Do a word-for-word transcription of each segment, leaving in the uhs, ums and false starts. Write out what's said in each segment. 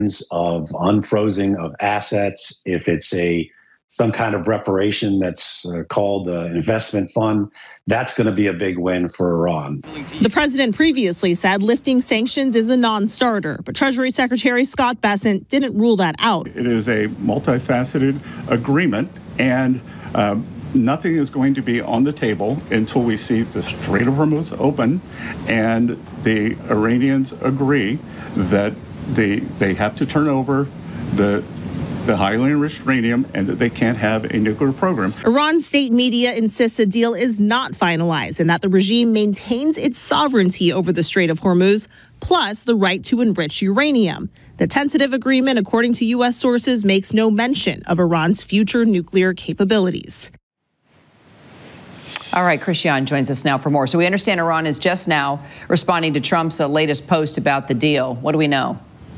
of unfrozen of assets, if it's a some kind of reparation that's uh, called an investment fund, that's going to be a big win for Iran. The president previously said lifting sanctions is a non-starter, but Treasury Secretary Scott Bessent didn't rule that out. It is a multifaceted agreement, and um, nothing is going to be on the table until we see the Strait of Hormuz open and the Iranians agree that they they have to turn over the the highly enriched uranium and that they can't have a nuclear program. Iran's state media insists a deal is not finalized and that the regime maintains its sovereignty over the Strait of Hormuz, plus the right to enrich uranium. The tentative agreement, according to U S sources, makes no mention of Iran's future nuclear capabilities. All right, Christiane joins us now for more. So we understand Iran is just now responding to Trump's uh, latest post about the deal. What do we know?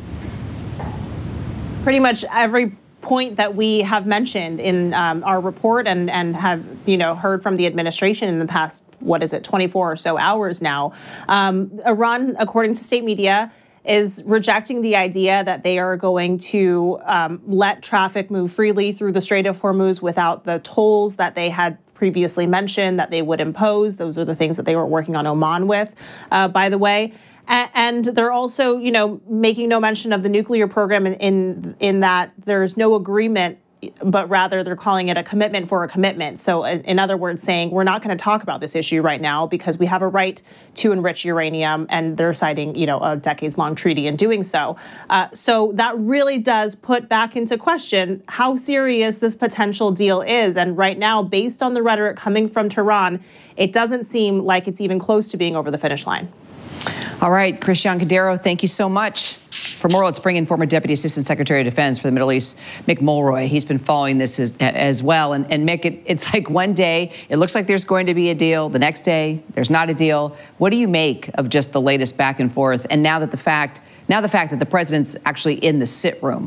Pretty much every point that we have mentioned in um, our report and, and have, you know, heard from the administration in the past, what is it, twenty-four or so hours now. Um, Iran, according to state media, is rejecting the idea that they are going to um, let traffic move freely through the Strait of Hormuz without the tolls that they had previously mentioned that they would impose. Those are the things that they were working on Oman with, uh, by the way. And they're also, you know, making no mention of the nuclear program in, in in that there's no agreement, but rather they're calling it a commitment for a commitment. So in other words, saying we're not going to talk about this issue right now because we have a right to enrich uranium, and they're citing, you know, a decades-long treaty in doing so. Uh, so that really does put back into question how serious this potential deal is. And right now, based on the rhetoric coming from Tehran, it doesn't seem like it's even close to being over the finish line. All right, Christiane Cordero, thank you so much. For more, let's bring in former Deputy Assistant Secretary of Defense for the Middle East, Mick Mulroy. He's been following this as, as well. And, and Mick, it, it's like one day, it looks like there's going to be a deal. The next day, there's not a deal. What do you make of just the latest back and forth? And now that the fact, now the fact that the president's actually in the sit room?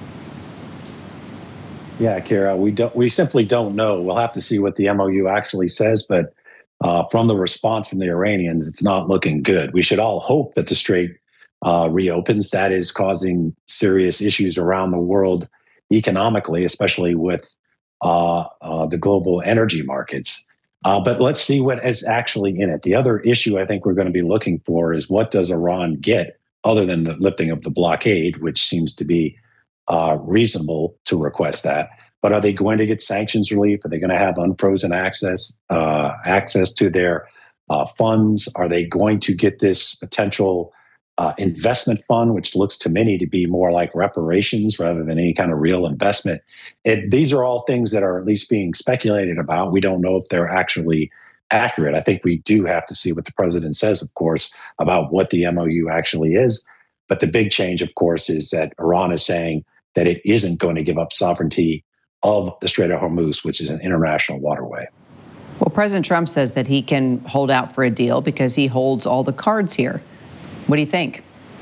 Yeah, Kara, we don't, we simply don't know. We'll have to see what the M O U actually says, but Uh, from the response from the Iranians, it's not looking good. We should all hope that the Strait uh, reopens. That is causing serious issues around the world economically, especially with uh, uh, the global energy markets. Uh, but let's see what is actually in it. The other issue I think we're going to be looking for is what does Iran get other than the lifting of the blockade, which seems to be uh, reasonable to request that. But are they going to get sanctions relief? Are they going to have unfrozen access uh, access to their uh, funds? Are they going to get this potential uh, investment fund, which looks to many to be more like reparations rather than any kind of real investment? It, these are all things that are at least being speculated about. We don't know if they're actually accurate. I think we do have to see what the president says, of course, about what the M O U actually is. But the big change, of course, is that Iran is saying that it isn't going to give up sovereignty of the Strait of Hormuz, which is an international waterway. Well, President Trump says that he can hold out for a deal because he holds all the cards here. What do you think?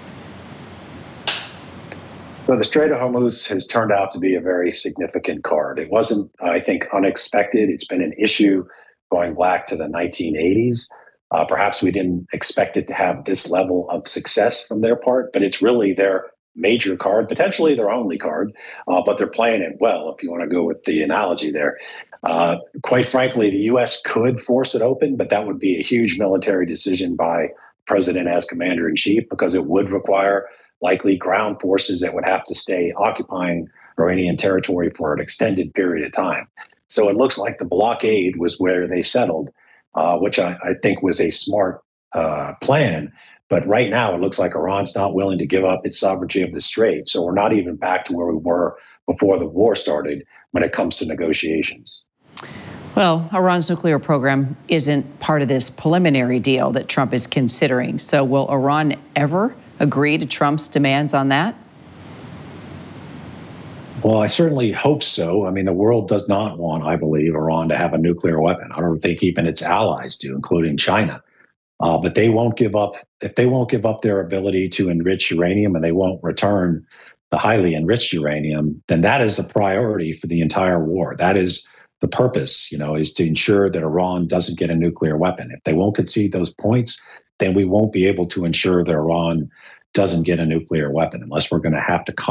So the Strait of Hormuz has turned out to be a very significant card. It wasn't, I think, unexpected. It's been an issue going back to the nineteen eighties. Uh, perhaps we didn't expect it to have this level of success from their part, but it's really their major card, potentially their only card, uh, but they're playing it well, if you want to go with the analogy there. Uh, quite frankly, the U S could force it open, but that would be a huge military decision by President as commander-in-chief, because it would require likely ground forces that would have to stay occupying Iranian territory for an extended period of time. So it looks like the blockade was where they settled, uh, which I, I think was a smart uh, plan. But right now, it looks like Iran's not willing to give up its sovereignty of the Strait. So we're not even back to where we were before the war started when it comes to negotiations. Well, Iran's nuclear program isn't part of this preliminary deal that Trump is considering. So will Iran ever agree to Trump's demands on that? Well, I certainly hope so. I mean, the world does not want, I believe, Iran to have a nuclear weapon. I don't think even its allies do, including China. Uh, but they won't give up, if they won't give up their ability to enrich uranium and they won't return the highly enriched uranium, then that is the priority for the entire war. That is the purpose, you know, is to ensure that Iran doesn't get a nuclear weapon. If they won't concede those points, then we won't be able to ensure that Iran doesn't get a nuclear weapon, unless we're going to have to